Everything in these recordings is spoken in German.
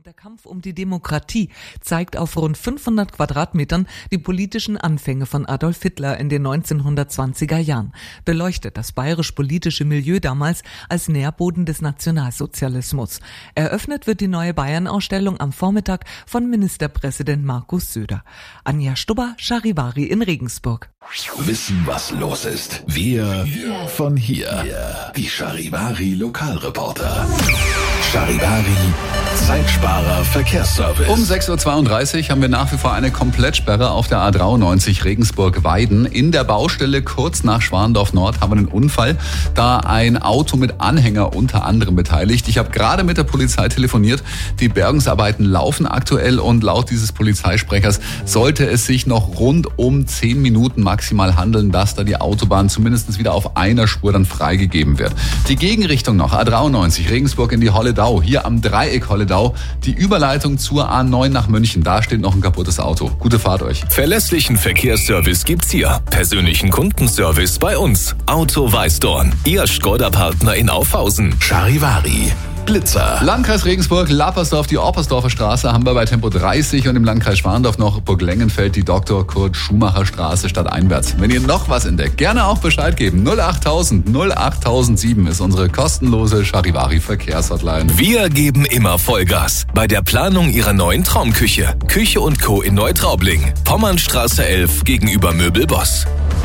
Der Kampf um die Demokratie zeigt auf rund 500 Quadratmetern die politischen Anfänge von Adolf Hitler in den 1920er Jahren, beleuchtet das bayerisch-politische Milieu damals als Nährboden des Nationalsozialismus. Eröffnet wird die neue Bayern-Ausstellung am Vormittag von Ministerpräsident Markus Söder. Anja Stubber, Charivari in Regensburg. Wissen, was los ist. Wir von hier. Die Charivari Lokalreporter. Charivari Zeitsparer Verkehrsservice. Um 6.32 Uhr haben wir nach wie vor eine Komplettsperre auf der A93 Regensburg-Weiden. In der Baustelle kurz nach Schwandorf Nord haben wir einen Unfall, da ein Auto mit Anhänger unter anderem beteiligt. Ich habe gerade mit der Polizei telefoniert. Die Bergungsarbeiten laufen aktuell und laut dieses Polizeisprechers sollte es sich noch rund um 10 Minuten maximal handeln, dass da die Autobahn zumindest wieder auf einer Spur dann freigegeben wird. Die Gegenrichtung noch, A93 Regensburg in die Holledau, hier am Dreieck Holledau, die Überleitung zur A9 nach München, da steht noch ein kaputtes Auto. Gute Fahrt euch. Verlässlichen Verkehrsservice gibt's hier. Persönlichen Kundenservice bei uns. Auto Weißdorn, Ihr Skoda-Partner in Aufhausen. Charivari Blitzer. Landkreis Regensburg, Lappersdorf, die Oppersdorfer Straße haben wir bei Tempo 30 und im Landkreis Schwandorf noch Burglengenfeld, die Dr. Kurt Schumacher Straße stadteinwärts. Wenn ihr noch was entdeckt, gerne auch Bescheid geben. 08000 08007 ist unsere kostenlose Charivari Verkehrshotline. Wir geben immer Vollgas bei der Planung Ihrer neuen Traumküche. Küche & Co. in Neutraubling. Pommernstraße 11 gegenüber Möbelboss.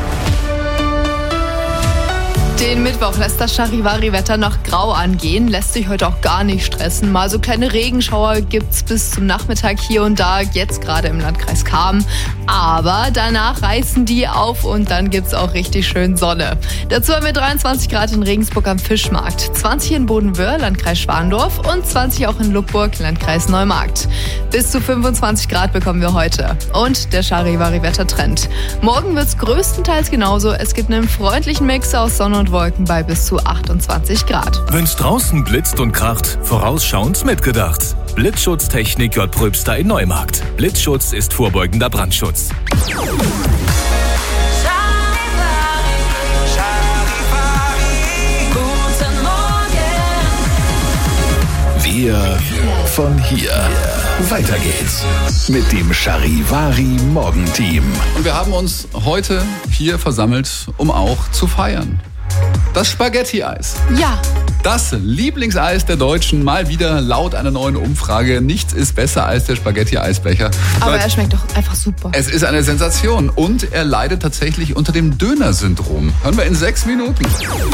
Den Mittwoch lässt das Charivari-Wetter noch grau angehen, lässt sich heute auch gar nicht stressen. Mal so kleine Regenschauer gibt's bis zum Nachmittag hier und da, jetzt gerade im Landkreis Cham. Aber danach reißen die auf und dann gibt's auch richtig schön Sonne. Dazu haben wir 23 Grad in Regensburg am Fischmarkt, 20 in Bodenwöhr, Landkreis Schwandorf und 20 auch in Lubburg, Landkreis Neumarkt. Bis zu 25 Grad bekommen wir heute. Und der Charivari-Wettertrend. Morgen wird's größtenteils genauso. Es gibt einen freundlichen Mix aus Sonne und Wolken bei bis zu 28 Grad. Wenn's draußen blitzt und kracht, vorausschauend mitgedacht. Blitzschutztechnik J. Pröbster in Neumarkt. Blitzschutz ist vorbeugender Brandschutz. Wir von hier. Weiter geht's mit dem Charivari Morgenteam. Und wir haben uns heute hier versammelt, um auch zu feiern. Das Spaghetti-Eis. Ja. Das Lieblingseis der Deutschen, mal wieder laut einer neuen Umfrage. Nichts ist besser als der Spaghetti-Eisbecher. Aber er schmeckt doch einfach super. Es ist eine Sensation und er leidet tatsächlich unter dem Döner-Syndrom. Hören wir in 6 Minuten.